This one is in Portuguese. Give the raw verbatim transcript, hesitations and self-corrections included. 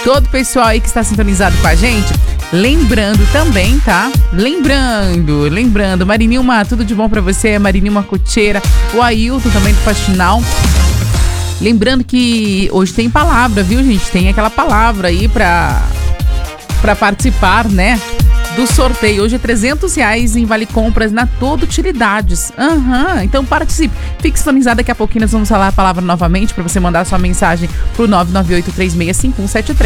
todo o pessoal aí que está sintonizado com a gente. Lembrando também, tá? Lembrando, lembrando, Marinilma, tudo de bom pra você, Marinilma Cocheira, o Ailton também do Faxinal. Lembrando que hoje tem palavra, viu, gente? Tem aquela palavra aí pra, pra participar, né? Do sorteio. Hoje é trezentos reais em Vale Compras na Todo Utilidades. Aham, uhum. Então participe. Fique sintonizado, daqui a pouquinho nós vamos falar a palavra novamente para você mandar sua mensagem pro nove nove oito três seis cinco um sete três.